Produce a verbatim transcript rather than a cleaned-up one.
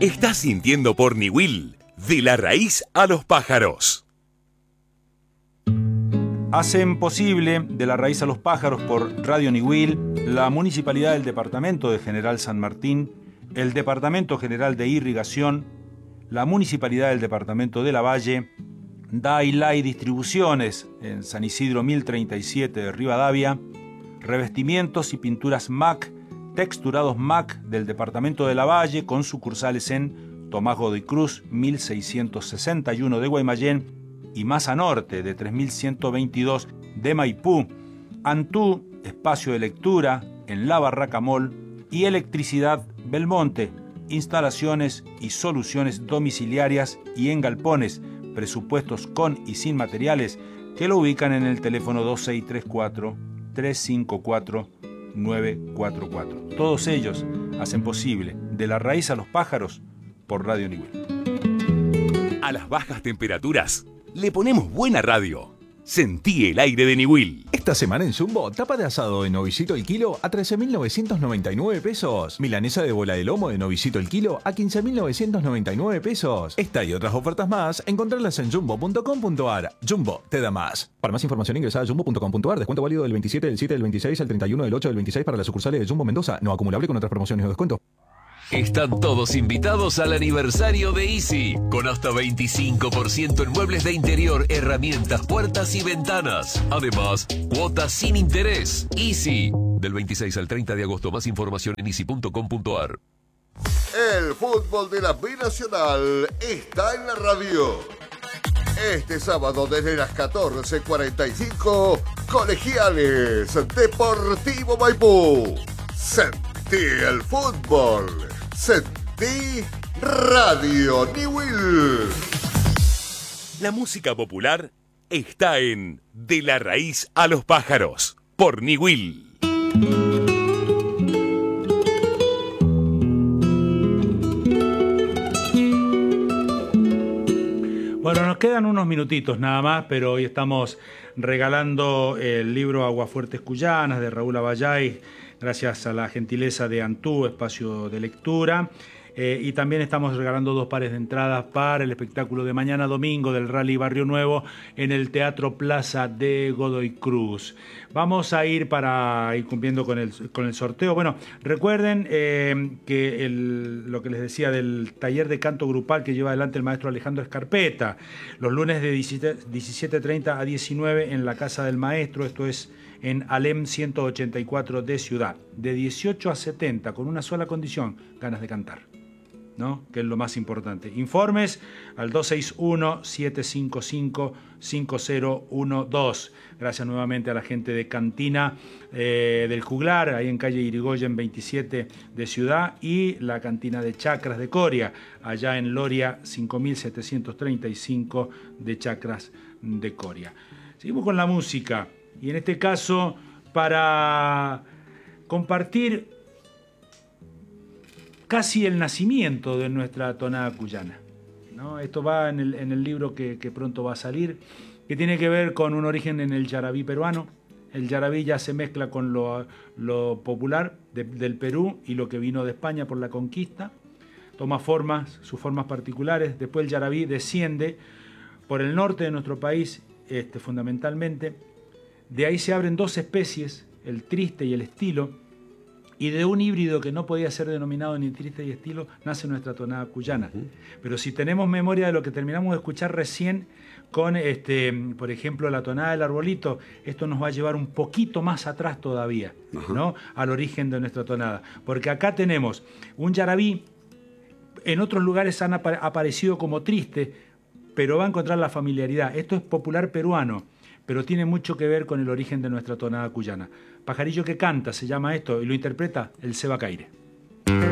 Estás sintiendo por Niwil, de la raíz a los pájaros. Hacen posible De la raíz a los pájaros por Radio Niwil, la Municipalidad del Departamento de General San Martín, el Departamento General de Irrigación, la Municipalidad del Departamento de Lavalle, Dailai Distribuciones en San Isidro mil treinta y siete de Rivadavia, Revestimientos y Pinturas M A C, Texturados M A C del Departamento de Lavalle, con sucursales en Tomás Godoy Cruz mil seiscientos sesenta y uno de Guaymallén y Maza Norte de tres mil ciento veintidós de Maipú, Antú, espacio de lectura en La Barraca Mall, y Electricidad Belmonte, instalaciones y soluciones domiciliarias y en galpones, presupuestos con y sin materiales, que lo ubican en el teléfono dos seis tres cuatro, tres cinco cuatro, nueve cuatro cuatro. Todos ellos hacen posible De la raíz a los pájaros por Radio Niwil. A las bajas temperaturas le ponemos buena radio. Sentí el aire de Niwil. Esta semana en Jumbo, tapa de asado de novicito el kilo a trece mil novecientos noventa y nueve pesos. Milanesa de bola de lomo de novicito el kilo a quince mil novecientos noventa y nueve pesos. Esta y otras ofertas más, encontrarlas en jumbo punto com punto ar. Jumbo te da más. Para más información ingresa a jumbo punto com punto ar. Descuento válido del veintisiete del siete del veintiséis al treinta y uno del ocho del veintiséis para las sucursales de Jumbo Mendoza. No acumulable con otras promociones o descuento. Están todos invitados al aniversario de Easy, con hasta veinticinco por ciento en muebles de interior, herramientas, puertas y ventanas. Además, cuotas sin interés. Easy, del veintiséis al treinta de agosto. Más información en easy punto com punto ar. El fútbol de la Binacional está en la radio. Este sábado desde las catorce cuarenta y cinco, Colegiales Deportivo Maipú. Sentí el fútbol. Sentí Radio Niwil. La música popular está en De la raíz a los pájaros por Niwil. Bueno, nos quedan unos minutitos nada más, pero hoy estamos regalando el libro Aguafuertes Cuyanas de Raúl Abayay, gracias a la gentileza de Antú, espacio de lectura. Eh, y también estamos regalando dos pares de entradas para el espectáculo de mañana domingo del Rally Barrio Nuevo en el Teatro Plaza de Godoy Cruz. Vamos a ir para ir cumpliendo con el, con el sorteo. Bueno, recuerden eh, que el, lo que les decía del taller de canto grupal que lleva adelante el maestro Alejandro Escarpeta, los lunes de diecisiete treinta a diecinueve en la Casa del Maestro, esto es en Alem ciento ochenta y cuatro de Ciudad, de dieciocho a setenta, con una sola condición, ganas de cantar, ¿no? Que es lo más importante. Informes al dos seis uno, siete cinco cinco, cinco cero uno dos. Gracias nuevamente a la gente de Cantina eh, del Juglar, ahí en calle Irigoyen veintisiete de Ciudad, y la Cantina de Chacras de Coria, allá en Loria cinco mil setecientos treinta y cinco de Chacras de Coria. Seguimos con la música, y en este caso para compartir casi el nacimiento de nuestra tonada cuyana, ¿no? Esto va en el, en el libro que, que pronto va a salir, que tiene que ver con un origen en el yarabí peruano. El yarabí ya se mezcla con lo, lo popular de, del Perú y lo que vino de España por la conquista. Toma formas, sus formas particulares. Después el yarabí desciende por el norte de nuestro país, este, fundamentalmente. De ahí se abren dos especies, el triste y el estilo. Y de un híbrido que no podía ser denominado ni triste y estilo, nace nuestra tonada cuyana. Uh-huh. Pero si tenemos memoria de lo que terminamos de escuchar recién con, este, por ejemplo, la tonada del arbolito, esto nos va a llevar un poquito más atrás todavía, uh-huh, ¿no? Al origen de nuestra tonada. Porque acá tenemos un yarabí, en otros lugares han ap- aparecido como triste, pero va a encontrar la familiaridad. Esto es popular peruano, pero tiene mucho que ver con el origen de nuestra tonada cuyana. Pajarillo que canta, se llama esto, y lo interpreta el Seba Caire.